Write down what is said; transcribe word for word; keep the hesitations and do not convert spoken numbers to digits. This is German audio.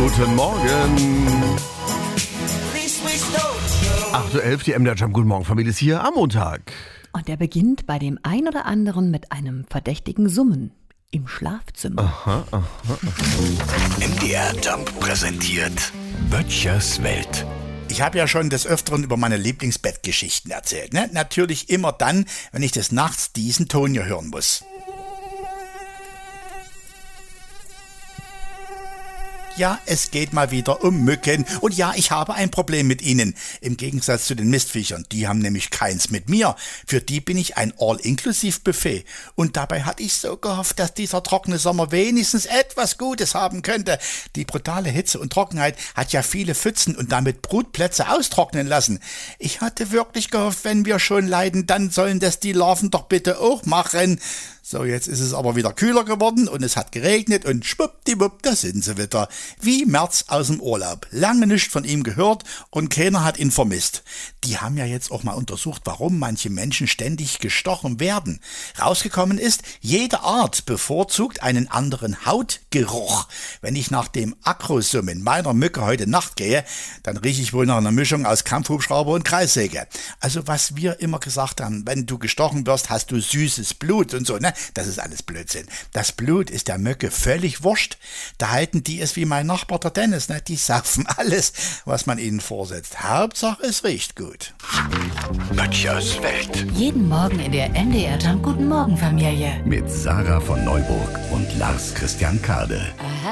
Guten Morgen. acht Uhr elf, die M D R Jump. Guten Morgen, Familie ist hier am Montag. Und der beginnt bei dem ein oder anderen mit einem verdächtigen Summen im Schlafzimmer. Aha, aha, aha. M D R Jump präsentiert Böttchers Welt. Ich habe ja schon des Öfteren über meine Lieblingsbettgeschichten erzählt. Ne? Natürlich immer dann, wenn ich des Nachts diesen Ton hier hören muss. Ja, es geht mal wieder um Mücken. Und ja, ich habe ein Problem mit ihnen. Im Gegensatz zu den Mistviechern. Die haben nämlich keins mit mir. Für die bin ich ein All-Inklusiv-Buffet. Und dabei hatte ich so gehofft, dass dieser trockene Sommer wenigstens etwas Gutes haben könnte. Die brutale Hitze und Trockenheit hat ja viele Pfützen und damit Brutplätze austrocknen lassen. Ich hatte wirklich gehofft, wenn wir schon leiden, dann sollen das die Larven doch bitte auch machen. So, jetzt ist es aber wieder kühler geworden und es hat geregnet und schwuppdiwupp, da sind sie wieder. Wie März aus dem Urlaub. Lange nichts von ihm gehört und keiner hat ihn vermisst. Die haben ja jetzt auch mal untersucht, warum manche Menschen ständig gestochen werden. Rausgekommen ist, jede Art bevorzugt einen anderen Hautgeruch. Wenn ich nach dem Akrosummen meiner Mücke heute Nacht gehe, dann rieche ich wohl nach einer Mischung aus Kampfhubschrauber und Kreissäge. Also was wir immer gesagt haben, wenn du gestochen wirst, hast du süßes Blut und so, ne? Das ist alles Blödsinn. Das Blut ist der Mücke völlig wurscht. Da halten die es wie mein Nachbar der Dennis, ne? Die saufen alles, was man ihnen vorsetzt. Hauptsache, es riecht gut. Böttchers Welt. Jeden Morgen in der M D R Jump Guten Morgen Familie. Mit Sarah von Neuburg und Lars Christian Kade.